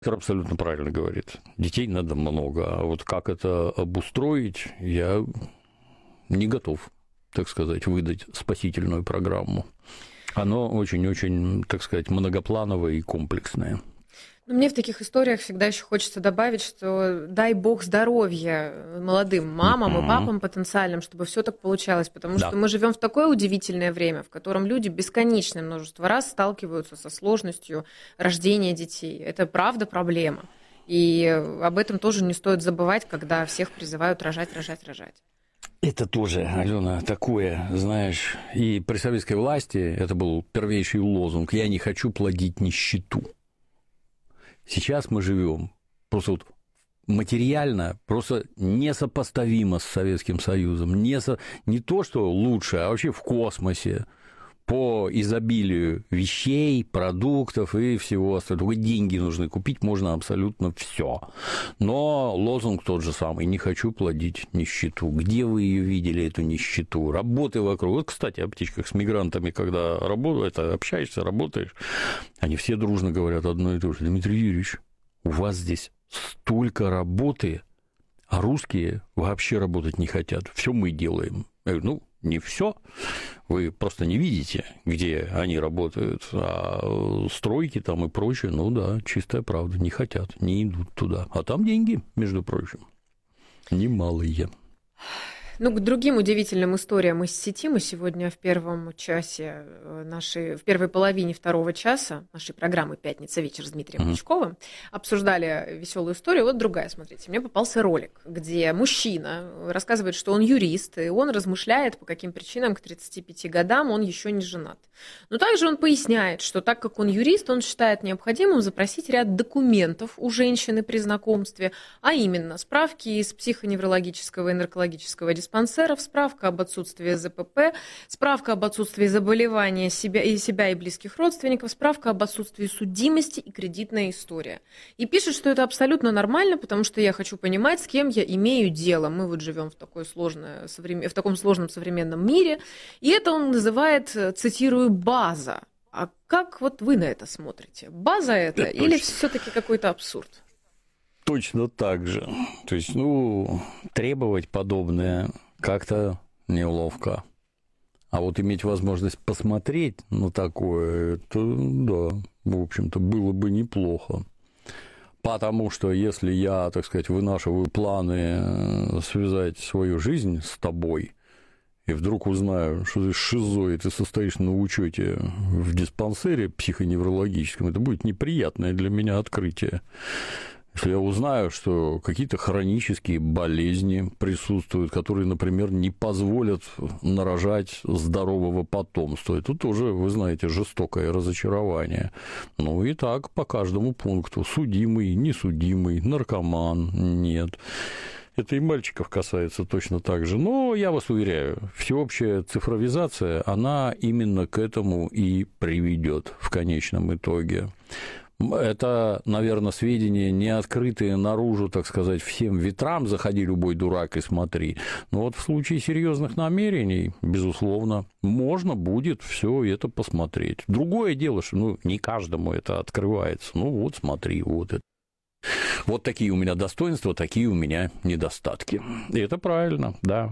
Доктор абсолютно правильно говорит. Детей надо много, а вот как это обустроить, я не готов, так сказать, выдать спасительную программу. Оно очень-очень, так сказать, многоплановое и комплексное. Но мне в таких историях всегда еще хочется добавить, что дай бог здоровья молодым мамам и папам потенциальным, чтобы все так получалось, потому что мы живем в такое удивительное время, в котором люди бесконечное множество раз сталкиваются со сложностью рождения детей. Это правда проблема. И об этом тоже не стоит забывать, когда всех призывают рожать. Это тоже, Алена, такое, знаешь, и при советской власти это был первейший лозунг «Я не хочу плодить нищету». Сейчас мы живем просто вот материально просто несопоставимо с Советским Союзом. Не то, что лучше, а вообще в космосе по изобилию вещей, продуктов и всего остального. Деньги нужны, купить можно абсолютно все. Но лозунг тот же самый: не хочу плодить нищету. Где вы ее видели, эту нищету? Работы вокруг. Вот, кстати, о птичках с мигрантами, когда общаешься, работаешь, они все дружно говорят одно и то же: Дмитрий Юрьевич, у вас здесь столько работы, а русские вообще работать не хотят. Все мы делаем. Я говорю, не все. Вы просто не видите, где они работают, а стройки там и прочее, чистая правда, не хотят, не идут туда. А там деньги, между прочим, немалые. К другим удивительным историям из сети мы сегодня в первом часе в первой половине второго часа нашей программы «Пятница вечер» с Дмитрием Пучковым обсуждали веселую историю. Вот другая, смотрите. Мне попался ролик, где мужчина рассказывает, что он юрист, и он размышляет, по каким причинам к 35 годам он еще не женат. Но также он поясняет, что так как он юрист, он считает необходимым запросить ряд документов у женщины при знакомстве, а именно справки из психоневрологического и наркологического диспансеров, справка об отсутствии ЗПП, справка об отсутствии заболевания себя и близких родственников, справка об отсутствии судимости и кредитная история. И пишет, что это абсолютно нормально, потому что я хочу понимать, с кем я имею дело. Мы вот живем в таком сложном современном мире, и это он называет, цитирую, база. А как вот вы на это смотрите? База это или все-таки какой-то абсурд? Точно так же. То есть, требовать подобное как-то неловко. А вот иметь возможность посмотреть на такое, это, в общем-то, было бы неплохо. Потому что если я, так сказать, вынашиваю планы связать свою жизнь с тобой, и вдруг узнаю, что ты шизоид и состоишь на учете в диспансере психоневрологическом, это будет неприятное для меня открытие. Если я узнаю, что какие-то хронические болезни присутствуют, которые, например, не позволят нарожать здорового потомства, это тоже, вы знаете, жестокое разочарование. И так по каждому пункту: судимый, несудимый, наркоман, нет. Это и мальчиков касается точно так же. Но я вас уверяю, всеобщая цифровизация, она именно к этому и приведет в конечном итоге. Это, наверное, сведения, не открытые наружу, так сказать, всем ветрам, заходи, любой дурак, и смотри. Но вот в случае серьезных намерений, безусловно, можно будет все это посмотреть. Другое дело, что не каждому это открывается. Смотри, вот это. Вот такие у меня достоинства, такие у меня недостатки. И это правильно, да.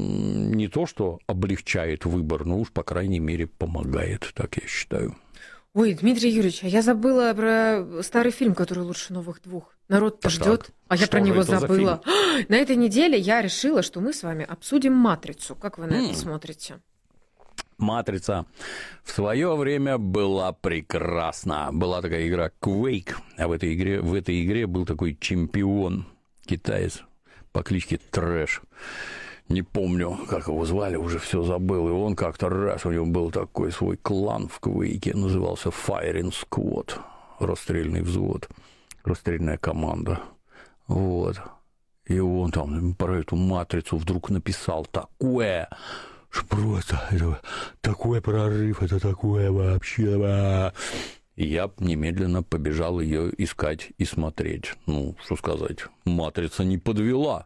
Не то, что облегчает выбор, но уж, по крайней мере, помогает, так я считаю. Ой, Дмитрий Юрьевич, а я забыла про старый фильм, который лучше новых двух. Народ-то ждет, а я про него забыла. На этой неделе я решила, что мы с вами обсудим «Матрицу». Как вы на это смотрите? «Матрица» в свое время была прекрасна. Была такая игра Quake, а в этой игре был такой чемпион, китаец по кличке Трэш. Не помню, как его звали, уже все забыл. И он как-то раз, у него был такой свой клан в Квейке, назывался Firing Squad, расстрельный взвод, расстрельная команда. Вот. И он там про эту «Матрицу» вдруг написал такое, что просто это такой прорыв, это такое вообще. И я немедленно побежал ее искать и смотреть. Что сказать, «Матрица» не подвела.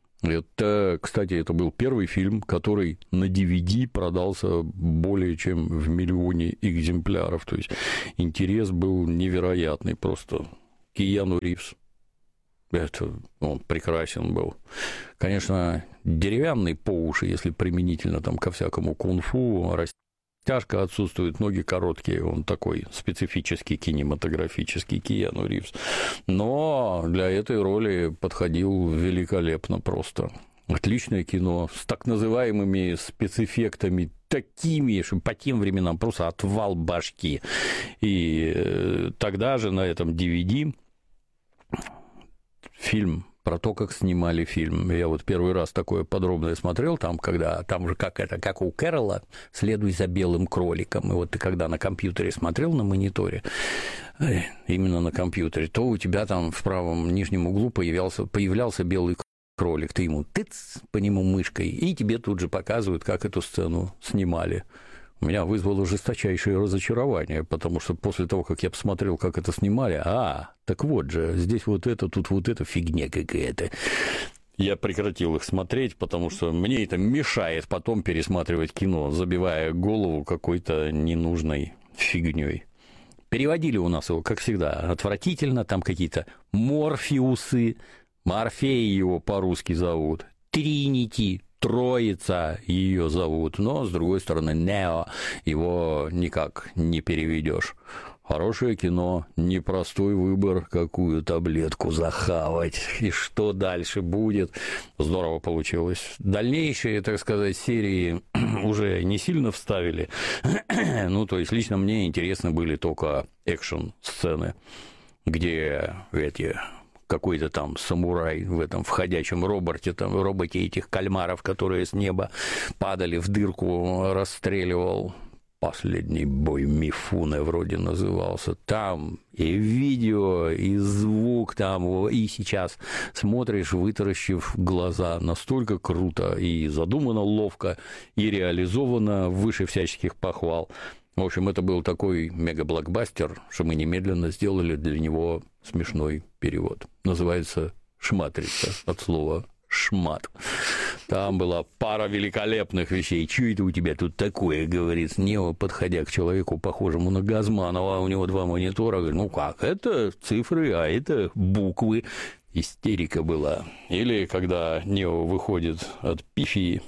Это, кстати, это был первый фильм, который на DVD продался более чем в 1 миллионе экземпляров. То есть интерес был невероятный просто. Киану Ривз. Это он прекрасен был. Конечно, деревянный по уши, если применительно там ко всякому кунг-фу, растяжка отсутствует, ноги короткие, он такой специфический кинематографический Киану Ривз. Но для этой роли подходил великолепно просто. Отличное кино с так называемыми спецэффектами, такими, что по тем временам просто отвал башки. И тогда же на этом DVD фильм про то, как снимали фильм. Я вот первый раз такое подробное смотрел, там же как у Кэрролла «Следуй за белым кроликом». И вот ты когда на компьютере смотрел, на мониторе, именно на компьютере, то у тебя там в правом нижнем углу появлялся белый кролик. Ты ему тыц по нему мышкой, и тебе тут же показывают, как эту сцену снимали. У меня вызвало жесточайшее разочарование, потому что после того, как я посмотрел, как это снимали, так вот же, здесь вот это, тут вот это, фигня какая-то. Я прекратил их смотреть, потому что мне это мешает потом пересматривать кино, забивая голову какой-то ненужной фигней. Переводили у нас его, как всегда, отвратительно, там какие-то Морфеусы, Морфей его по-русски зовут, Тринити, Троица ее зовут, но, с другой стороны, Нео, его никак не переведешь. Хорошее кино, непростой выбор, какую таблетку захавать, и что дальше будет. Здорово получилось. Дальнейшие, так сказать, серии уже не сильно вставили. Ну, то есть, лично мне интересны были только экшн-сцены, где какой-то там самурай в этом входящем роботе этих кальмаров, которые с неба падали в дырку, расстреливал. «Последний бой Мифуне» вроде назывался. Там и видео, и звук там, и сейчас смотришь, вытаращив глаза. Настолько круто и задумано ловко, и реализовано выше всяческих похвал. В общем, это был такой мега-блокбастер, что мы немедленно сделали для него смешной перевод. Называется «Шматрица», от слова «шмат». Там была пара великолепных вещей. «Чё это у тебя тут такое?» — говорит Нео, подходя к человеку, похожему на Газманова. У него 2 монитора. Говорит, ну как, это цифры, а это буквы. Истерика была. Или когда Нео выходит от пифии,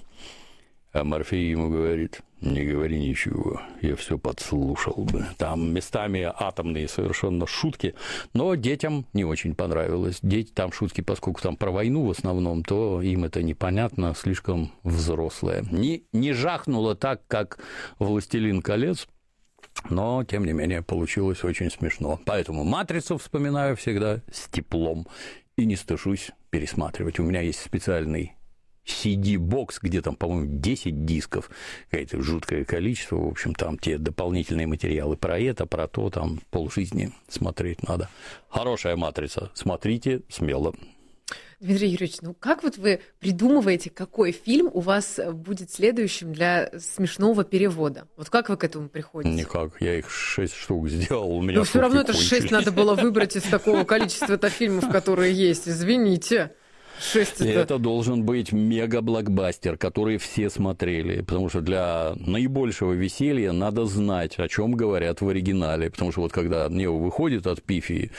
а Морфей ему говорит: не говори ничего, я все подслушал бы. Там местами атомные совершенно шутки, но детям не очень понравилось. Дети там шутки, поскольку там про войну в основном, то им это непонятно, слишком взрослое. Не жахнуло так, как «Властелин колец», но, тем не менее, получилось очень смешно. Поэтому «Матрицу» вспоминаю всегда с теплом и не стыжусь пересматривать. У меня есть специальный CD-бокс, где там, по-моему, 10 дисков, какое-то жуткое количество, в общем, там те дополнительные материалы про это, про то, там полжизни смотреть надо. Хорошая «Матрица», смотрите смело. Дмитрий Юрьевич, ну как вот вы придумываете, какой фильм у вас будет следующим для смешного перевода? Вот как вы к этому приходите? Никак, я их 6 штук сделал, у меня. Но все равно это 6 надо было выбрать из такого количества фильмов, которые есть, извините. 6 это должен быть мега-блокбастер, который все смотрели, потому что для наибольшего веселья надо знать, о чем говорят в оригинале, потому что вот когда Нео выходит от пифии,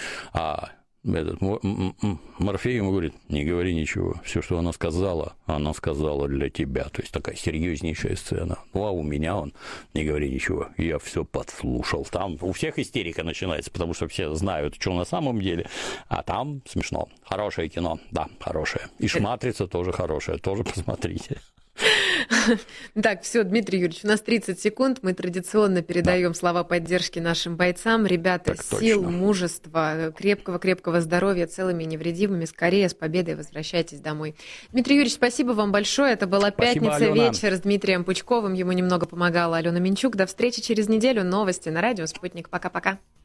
Морфей ему говорит: не говори ничего, все, что она сказала для тебя. То есть такая серьезнейшая сцена. Ну, а у меня он: не говори ничего, я все подслушал. Там у всех истерика начинается, потому что все знают, что на самом деле, а там смешно. Хорошее кино, да, хорошее. И «Шматрица» тоже хорошая, тоже посмотрите. Так, все, Дмитрий Юрьевич, у нас 30 секунд. Мы традиционно передаем слова поддержки нашим бойцам. Ребята, так сил, точно. Мужества, крепкого здоровья, целыми и невредимыми. Скорее, с победой возвращайтесь домой. Дмитрий Юрьевич, спасибо вам большое. Это была «Пятница вечер» с Дмитрием Пучковым. Ему немного помогала Алена Минчук. До встречи через неделю. Новости на радио «Спутник». Пока-пока.